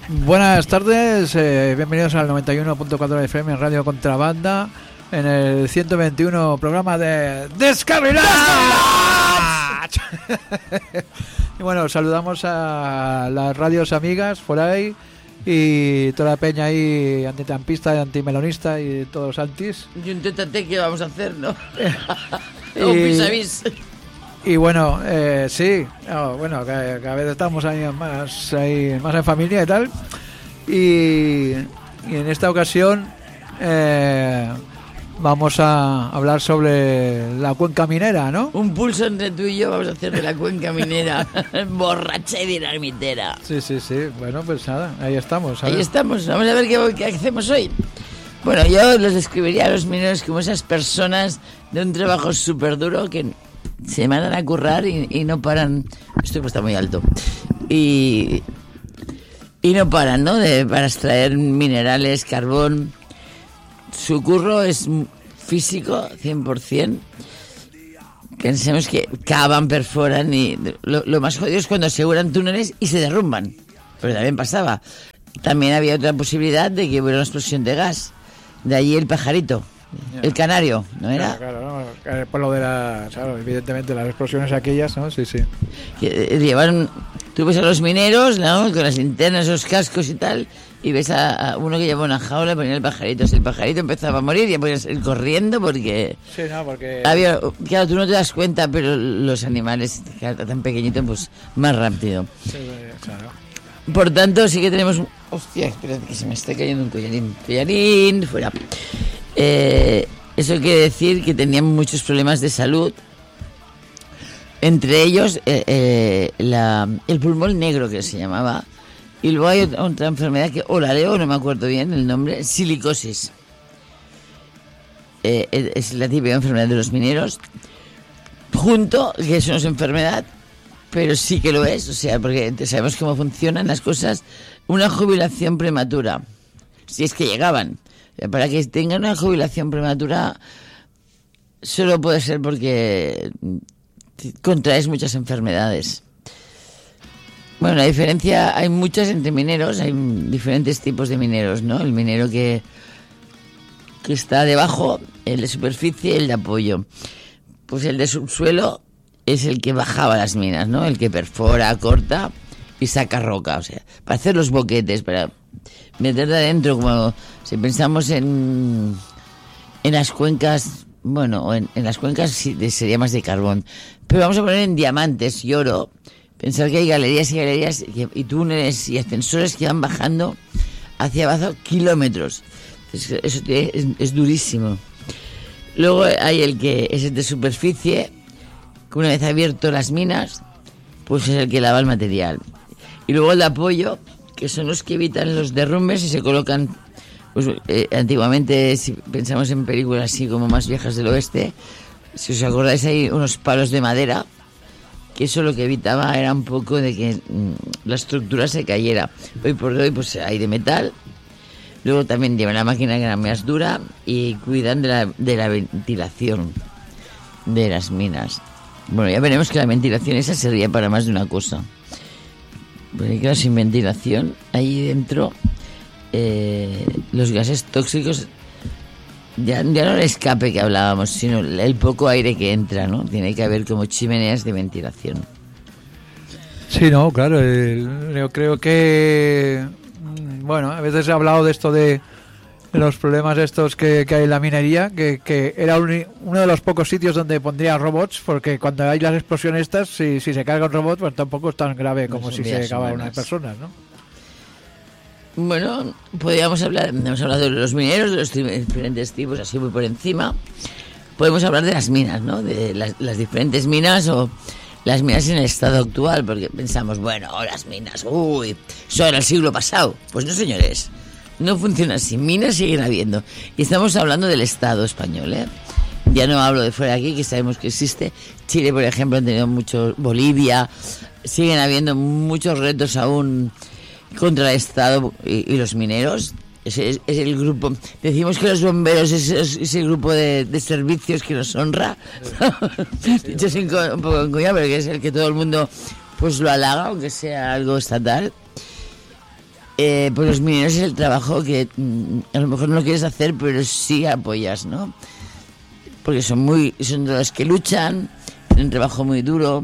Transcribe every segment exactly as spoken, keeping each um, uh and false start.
Buenas tardes, eh, bienvenidos al noventa y uno punto cuatro de F M en Radio Contrabanda, en el ciento veintiuno programa de Descarrilados. Y bueno, saludamos a las radios amigas por ahí y toda la peña ahí antitampista y antimelonista y todos los antis. Y un tete que vamos a hacer, ¿no? y, un vis-a-vis. Y bueno, eh, sí, no, bueno, cada, cada vez estamos ahí más, ahí más en familia y tal. Y, y en esta ocasión eh, vamos a hablar sobre la cuenca minera, ¿no? Un pulso entre tú y yo vamos a hacer de la cuenca minera, borracha y dinamitera. Sí, sí, sí. Bueno, pues nada, ahí estamos. Ahí estamos. Vamos a ver qué, qué hacemos hoy. Bueno, yo los describiría a los mineros como esas personas de un trabajo súper duro que se mandan a currar y, y no paran. Esto está muy alto. Y, y no paran, ¿no? De, para extraer minerales, carbón. Su curro es físico, cien por ciento. Pensemos que cavan, perforan y lo, lo más jodido es cuando aseguran túneles y se derrumban. Pero también pasaba. También había otra posibilidad de que hubiera una explosión de gas. De allí el pajarito. Yeah. El canario, ¿no era? Claro, claro, por lo de las, claro, evidentemente las explosiones aquellas, ¿no? Sí, sí. Que llevaron, tú ves a los mineros, ¿no? Con las linternas, los cascos y tal, y ves a, a uno que lleva una jaula y ponía el pajarito. Si el pajarito empezaba a morir, ya podías ir corriendo porque... Sí, no, porque... Había, claro, tú no te das cuenta, pero los animales, claro, tan pequeñitos, pues más rápido. Sí, claro. Por tanto, sí que tenemos... Hostia, espera, que se me está cayendo un collarín. Collarín, fuera. Eh, eso quiere decir que tenían muchos problemas de salud. Entre ellos, eh, eh, la, el pulmón negro, que se llamaba. Y luego hay otra, otra enfermedad que, o la leo, no me acuerdo bien el nombre, silicosis. Eh, es la típica enfermedad de los mineros. Junto, que eso no es enfermedad, pero sí que lo es, o sea, porque sabemos cómo funcionan las cosas. Una jubilación prematura, si es que llegaban. Para que tengan una jubilación prematura, solo puede ser porque contraes muchas enfermedades. Bueno, la diferencia, hay muchas entre mineros, hay diferentes tipos de mineros, ¿no? El minero que, que está debajo, el de superficie, el de apoyo. Pues el de subsuelo es el que bajaba las minas, ¿no? El que perfora, corta y saca roca, o sea, para hacer los boquetes, para meter de adentro, como si pensamos en en las cuencas, bueno, en, en las cuencas sí, sería más de carbón, pero vamos a poner en diamantes y oro, pensar que hay galerías y galerías y, y túneles y ascensores que van bajando hacia abajo kilómetros. Eso es, es durísimo. Luego hay el que es el de superficie, que una vez abierto las minas, pues es el que lava el material. Y luego el de apoyo, que son los que evitan los derrumbes y se colocan, pues eh, antiguamente, si pensamos en películas así como más viejas del oeste, si os acordáis hay unos palos de madera, que eso lo que evitaba era un poco de que mmm, la estructura se cayera. Hoy por hoy pues hay de metal. Luego también llevan la máquina que era más dura y cuidan de la, de la ventilación de las minas. Bueno, ya veremos que la ventilación esa sería para más de una cosa. Porque claro, sin ventilación, ahí dentro eh, los gases tóxicos, ya, ya no el escape que hablábamos, sino el poco aire que entra, ¿no? Tiene que haber como chimeneas de ventilación. Sí, no, claro, el, yo creo que, bueno, a veces he hablado de esto de los problemas estos que, que hay en la minería, que, que era un, uno de los pocos sitios donde pondría robots, porque cuando hay las explosiones estas, si, si se carga un robot, pues tampoco es tan grave como no si se acaba una persona, ¿no? Bueno, podríamos hablar, hemos hablado de los mineros, de los diferentes tipos, así muy por encima. Podemos hablar de las minas, ¿no? De las, las diferentes minas o las minas en el estado actual, porque pensamos, bueno, las minas, uy, eso era el siglo pasado. Pues no, señores. No funciona así, minas siguen habiendo. Y estamos hablando del Estado español, ¿eh? Ya no hablo de fuera de aquí, que sabemos que existe. Chile, por ejemplo, han tenido muchos, Bolivia, siguen habiendo muchos retos aún contra el Estado y, y los mineros. Es, es, es el grupo, decimos que los bomberos es, es, es el grupo de, de servicios que nos honra. Dicho sin, un poco en cuña, pero que es el que todo el mundo pues lo halaga, aunque sea algo estatal. eh, pues los mineros es el trabajo que mm, a lo mejor no quieres hacer, pero sí apoyas, ¿no? Porque son muy, son de los que luchan, tienen un trabajo muy duro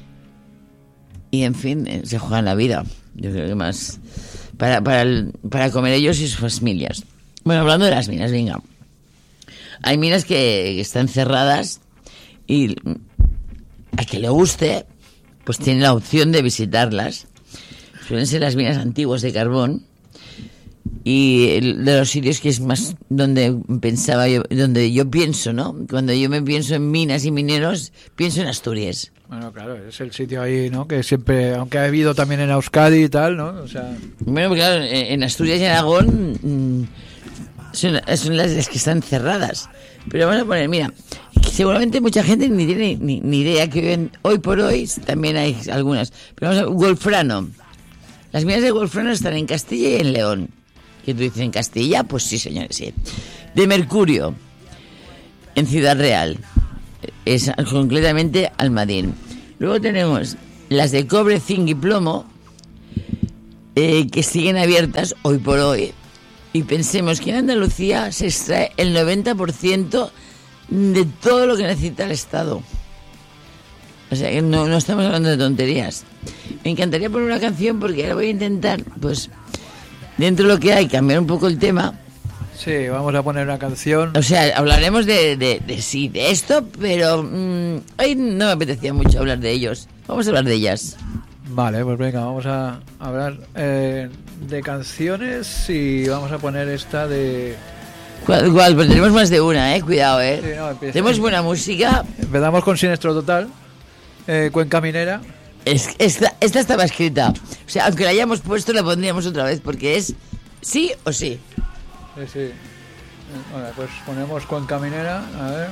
y en fin, eh, se juegan la vida. Yo creo que más para, para, el, para comer ellos y sus familias. Bueno, hablando de las minas, venga. Hay minas que, que están cerradas y a que le guste, pues tiene la opción de visitarlas. Suelen ser las minas antiguas de carbón y el, de los sitios que es más donde pensaba yo, donde yo pienso, ¿no? Cuando yo me pienso en minas y mineros, pienso en Asturias. Bueno, claro, es el sitio ahí, ¿no? Que siempre, aunque ha habido también en Euskadi y tal, ¿no? O sea... Bueno, claro, en Asturias y Aragón mmm, son, son las, las que están cerradas. Pero vamos a poner, mira, seguramente mucha gente ni tiene ni, ni idea que ven, hoy por hoy también hay algunas. Pero vamos a Wolfrano. Las minas de Wolfrano están en Castilla y en León. ¿Qué tú dices en Castilla? Pues sí, señores, sí. De mercurio, en Ciudad Real. Es concretamente Almadín. Luego tenemos las de cobre, zinc y plomo, eh, que siguen abiertas hoy por hoy. Y pensemos que en Andalucía se extrae el noventa por ciento de todo lo que necesita el Estado. O sea que no, no estamos hablando de tonterías. Me encantaría poner una canción porque ahora voy a intentar, pues, dentro de lo que hay, cambiar un poco el tema. Sí, vamos a poner una canción. O sea, hablaremos de, de, de sí, de esto, pero mmm, hoy no me apetecía mucho hablar de ellos. Vamos a hablar de ellas. Vale, pues venga, vamos a hablar eh, de canciones y vamos a poner esta de... ¿Cuál? ¿Cuál? Pero tenemos más de una, ¿eh? Cuidado, ¿eh? Sí, no, empieza. Tenemos buena música. Empezamos con Siniestro Total, eh, Cuenca Minera. Es, esta, esta estaba escrita. O sea, aunque la hayamos puesto, la pondríamos otra vez porque es sí o sí. Sí, sí. Vale, pues ponemos Cuenca Minera, a ver.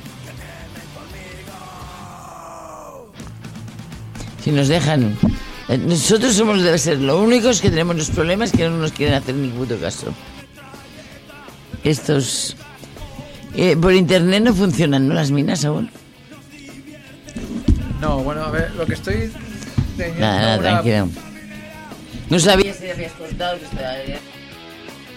Si nos dejan. Nosotros somos, debe ser, lo único es que tenemos los problemas que no nos quieren hacer ni puto caso. Estos... Eh, por internet no funcionan, ¿no? Las minas aún. No, bueno, a ver, lo que estoy teniendo Nada, nada, una... tranquilo. No sabía si habías cortado que estaba...